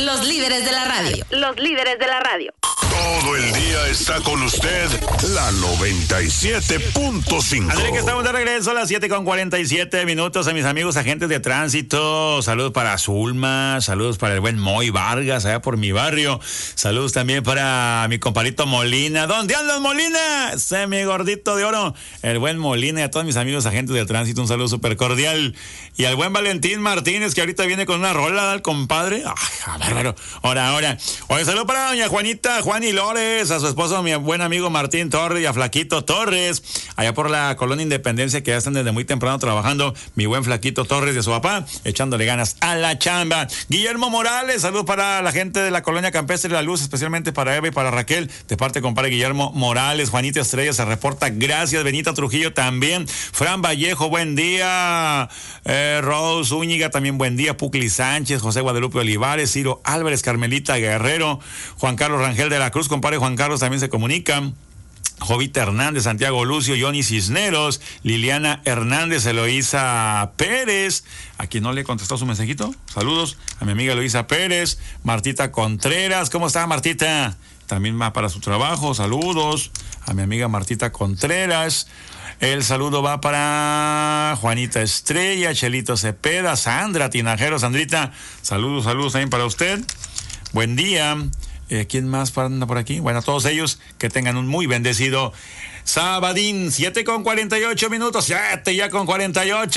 Los líderes de la radio. Los líderes de la radio. Todo el día está con usted la 97.5. Así que estamos de regreso a las 7:47 a mis amigos agentes de tránsito. Saludos para Zulma, saludos para el buen Moy Vargas, allá por mi barrio. Saludos también para mi compadrito Molina. ¿Dónde andas, Molina? Ese mi gordito de oro. El buen Molina y a todos mis amigos agentes de tránsito, un saludo súper cordial. Y al buen Valentín Martínez, que ahorita viene con una rola, el compadre. Ay, bárbaro. Ahora. Oye, saludo para doña Juanita, Juan y Lores, a su esposo, mi buen amigo Martín Torres y a Flaquito Torres, allá por la Colonia Independencia, que ya están desde muy temprano trabajando, mi buen Flaquito Torres y a su papá, echándole ganas a la chamba. Guillermo Morales, saludos para la gente de la Colonia Campestre de la Luz, especialmente para Eva y para Raquel, de parte de compadre Guillermo Morales. Juanita Estrella se reporta, gracias. Benita Trujillo también. Fran Vallejo, buen día. Rose Úñiga, también buen día. Pucli Sánchez, José Guadalupe Olivares, Ciro Álvarez, Carmelita Guerrero, Juan Carlos Rangel de la Cruz, compadre Juan Carlos también se comunican. Jovita Hernández, Santiago Lucio, Johnny Cisneros, Liliana Hernández, Eloísa Pérez, a quien no le contestó su mensajito. Saludos a mi amiga Eloísa Pérez. Martita Contreras, ¿cómo está, Martita? También va para su trabajo. Saludos a mi amiga Martita Contreras. El saludo va para Juanita Estrella, Chelito Cepeda, Sandra Tinajero. Sandrita, saludos también para usted. Buen día. ¿Quién más anda por aquí? Bueno, a todos ellos que tengan un muy bendecido sabadín. 7:48, 7:48.